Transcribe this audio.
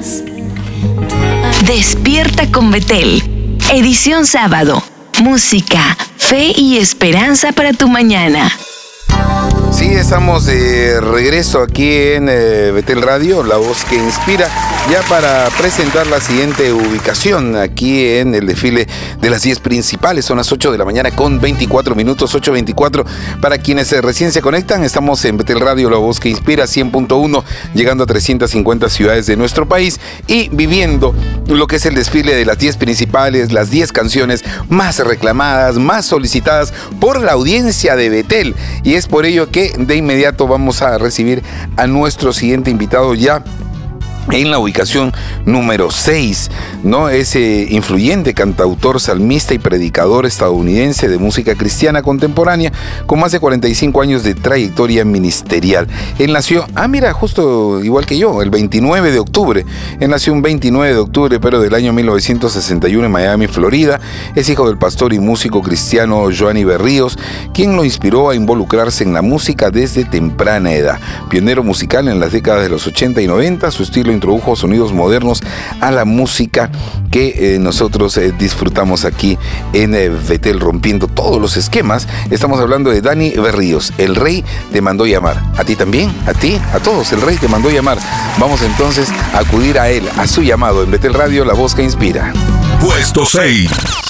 Despierta con Betel. Edición sábado. Música, fe y esperanza para tu mañana. Sí, estamos de regreso aquí en Betel Radio, la voz que inspira, ya para presentar la siguiente ubicación aquí en el desfile de las 10 principales. Son las 8 de la mañana con 24 minutos, 8:24. Para quienes recién se conectan, estamos en Betel Radio, la voz que inspira, 100.1, llegando a 350 ciudades de nuestro país y viviendo lo que es el desfile de las 10 principales, las 10 canciones más reclamadas, más solicitadas por la audiencia de Betel. Y es por ello que de inmediato vamos a recibir a nuestro siguiente invitado ya en la ubicación número 6, ¿no? Ese influyente cantautor, salmista y predicador estadounidense de música cristiana contemporánea con más de 45 años de trayectoria ministerial. Él nació, justo igual que yo, el 29 de octubre. Él nació un 29 de octubre, pero del año 1961 en Miami, Florida. Es hijo del pastor y músico cristiano Johnny Berríos, quien lo inspiró a involucrarse en la música desde temprana edad. Pionero musical en las décadas de los 80 y 90, su estilo introdujo sonidos modernos a la música que nosotros disfrutamos aquí en Betel, rompiendo todos los esquemas. Estamos hablando de Dani Berríos. El Rey te mandó llamar. A ti también, a ti, a todos. El Rey te mandó llamar. Vamos entonces a acudir a él, a su llamado en Betel Radio, la voz que inspira. Puesto 6.